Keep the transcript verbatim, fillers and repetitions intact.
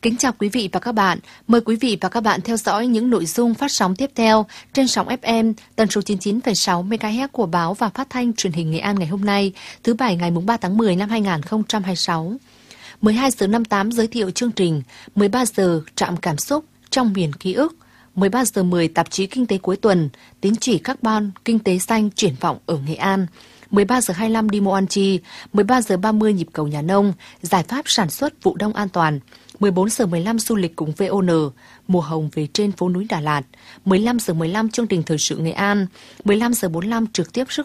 Kính chào quý vị và các bạn. Mời quý vị và các bạn theo dõi những nội dung phát sóng tiếp theo trên sóng ép em tần số chín mươi chín phẩy sáu mê ga héc của báo và phát thanh truyền hình Nghệ An ngày hôm nay, thứ Bảy ngày ba tháng mười năm hai nghìn không trăm hai mươi sáu. mười hai giờ năm mươi tám giới thiệu chương trình, mười ba giờ trạm cảm xúc trong miền ký ức, mười ba giờ mười tạp chí Kinh tế cuối tuần, tín chỉ carbon, kinh tế xanh triển vọng ở Nghệ An. mười ba giờ hai mươi lăm đi Mo An Chi, mười ba giờ ba mươi nhịp cầu nhà nông, giải pháp sản xuất vụ đông an toàn. mười bốn giờ mười lăm du lịch cùng vê o en, mùa hồng về trên phố núi Đà Lạt. mười lăm giờ mười lăm chương trình thời sự Nghệ An. mười lăm giờ bốn mươi lăm trực tiếp sức